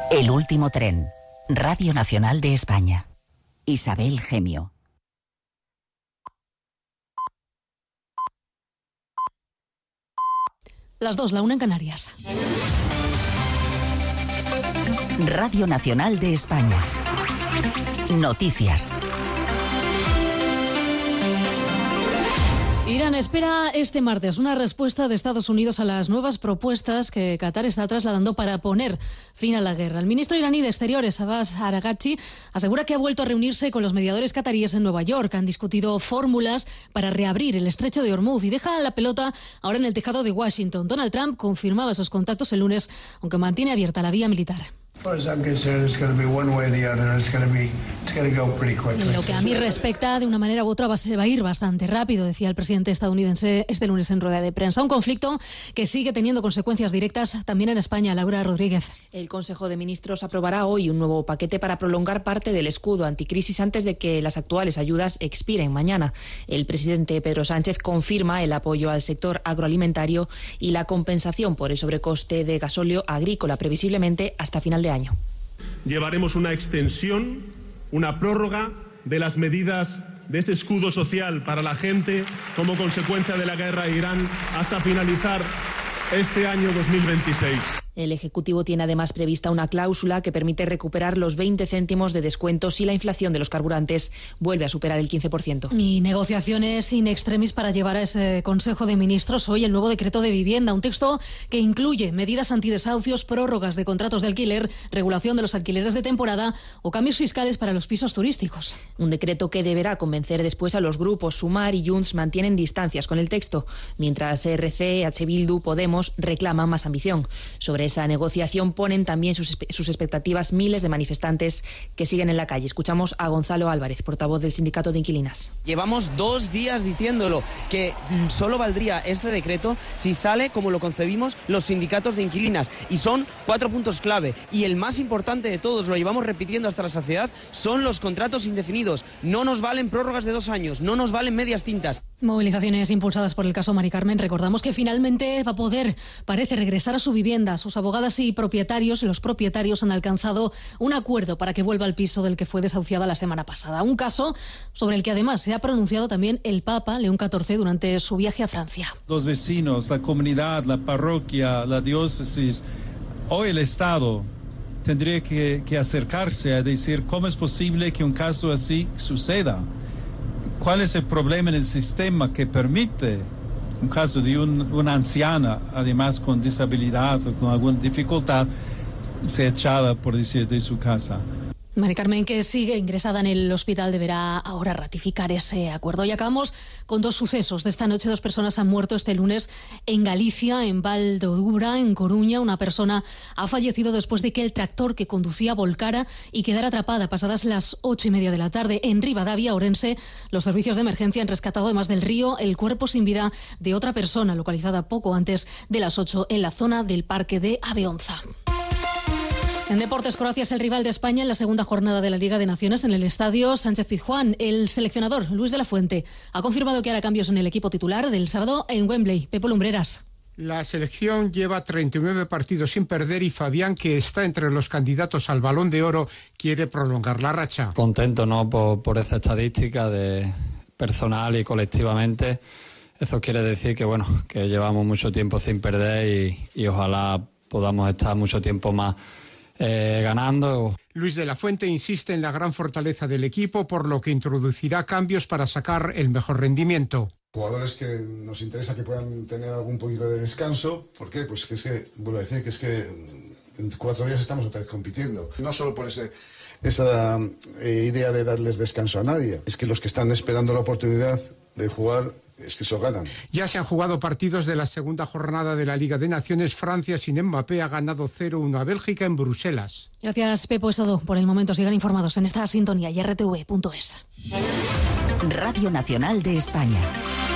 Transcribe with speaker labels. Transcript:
Speaker 1: El último tren. Radio Nacional de España. Isabel Gemio.
Speaker 2: Las 2, la 1 en Canarias.
Speaker 1: Radio Nacional de España. Noticias.
Speaker 2: Irán espera este martes una respuesta de Estados Unidos a las nuevas propuestas que Qatar está trasladando para poner fin a la guerra. El ministro iraní de Exteriores, Abbas Araghchi, asegura que ha vuelto a reunirse con los mediadores qataríes en Nueva York. Han discutido fórmulas para reabrir el estrecho de Hormuz y deja la pelota ahora en el tejado de Washington. Donald Trump confirmaba esos contactos el lunes, aunque mantiene abierta la vía militar. En lo que a mí respecta, de una manera u otra se va a ir bastante rápido, decía el presidente estadounidense este lunes en rueda de prensa. Un conflicto que sigue teniendo consecuencias directas también en España. Laura Rodríguez.
Speaker 3: El Consejo de Ministros aprobará hoy un nuevo paquete para prolongar parte del escudo anticrisis antes de que las actuales ayudas expiren mañana. El presidente Pedro Sánchez confirma el apoyo al sector agroalimentario y la compensación por el sobrecoste de gasóleo agrícola, previsiblemente hasta final de año.
Speaker 4: Llevaremos una extensión, una prórroga de las medidas de ese escudo social para la gente como consecuencia de la guerra de Irán hasta finalizar este año 2026.
Speaker 3: El Ejecutivo tiene además prevista una cláusula que permite recuperar los 20 céntimos de descuento si la inflación de los carburantes vuelve a superar el 15%.
Speaker 2: Y negociaciones in extremis para llevar a ese Consejo de Ministros hoy el nuevo decreto de vivienda, un texto que incluye medidas antidesahucios, prórrogas de contratos de alquiler, regulación de los alquileres de temporada o cambios fiscales para los pisos turísticos.
Speaker 3: Un decreto que deberá convencer después a los grupos. Sumar y Junts mantienen distancias con el texto, mientras ERC, H. Bildu, Podemos reclaman más ambición. Sobre esa negociación ponen también sus expectativas miles de manifestantes que siguen en la calle. Escuchamos a Gonzalo Álvarez, portavoz del sindicato de inquilinas.
Speaker 5: Llevamos 2 días diciéndolo, que solo valdría este decreto si sale como lo concebimos los sindicatos de inquilinas. Y son 4 puntos clave. Y el más importante de todos, lo llevamos repitiendo hasta la saciedad, son los contratos indefinidos. No nos valen prórrogas de 2 años, no nos valen medias tintas.
Speaker 2: Movilizaciones impulsadas por el caso Mari Carmen. Recordamos que finalmente va a poder, parece, regresar a su vivienda. Sus abogadas y los propietarios han alcanzado un acuerdo para que vuelva al piso del que fue desahuciada la semana pasada. Un caso sobre el que además se ha pronunciado también el Papa León XIV durante su viaje a Francia.
Speaker 6: Los vecinos, la comunidad, la parroquia, la diócesis, hoy el Estado tendría que acercarse a decir cómo es posible que un caso así suceda. ¿Cuál es el problema en el sistema que permite un caso de una anciana, además con disabilidad o con alguna dificultad, ser echada, por decir, de su casa?
Speaker 2: Mari Carmen, que sigue ingresada en el hospital, deberá ahora ratificar ese acuerdo. Y acabamos con 2 sucesos de esta noche. 2 personas han muerto este lunes en Galicia, en Val de Odura, en Coruña. Una persona ha fallecido después de que el tractor que conducía volcara y quedara atrapada pasadas las 8:30 de la tarde. En Ribadavia, Ourense, los servicios de emergencia han rescatado, además del río, el cuerpo sin vida de otra persona localizada poco antes de las 8 en la zona del Parque de Aveonza. En deportes, Croacia es el rival de España en la segunda jornada de la Liga de Naciones en el estadio Sánchez-Pizjuán. El seleccionador, Luis de la Fuente, ha confirmado que hará cambios en el equipo titular del sábado en Wembley. Pepo Lumbreras.
Speaker 7: La selección lleva 39 partidos sin perder y Fabián, que está entre los candidatos al Balón de Oro, quiere prolongar la racha.
Speaker 8: Contento, ¿no?, por esa estadística de personal y colectivamente. Eso quiere decir que, bueno, que llevamos mucho tiempo sin perder y ojalá podamos estar mucho tiempo más ganando.
Speaker 7: Luis de la Fuente insiste en la gran fortaleza del equipo, por lo que introducirá cambios para sacar el mejor rendimiento.
Speaker 9: Jugadores que nos interesa que puedan tener algún poquito de descanso. ¿Por qué? Pues que es que, vuelvo a decir, que es que en 4 días estamos otra vez compitiendo. No solo por esa idea de darles descanso a nadie, es que los que están esperando la oportunidad de jugar, es que eso ganan.
Speaker 7: Ya se han jugado partidos de la segunda jornada de la Liga de Naciones. Francia, sin Mbappé, ha ganado 0-1 a Bélgica en Bruselas.
Speaker 2: Gracias, Pepo. Es todo por el momento. Sigan informados en esta sintonía y rtv.es.
Speaker 1: Radio Nacional de España.